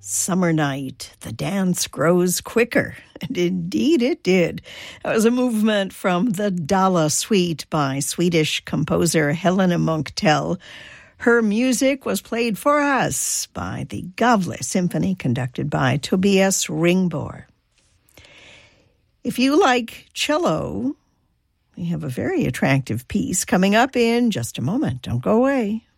Summer night, the dance grows quicker. And indeed it did. That was a movement from the Dala Suite by Swedish composer Helena Munktell. Her music was played for us by the Gavle Symphony, conducted by Tobias Ringbor. If you like cello, we have a very attractive piece coming up in just a moment. Don't go away.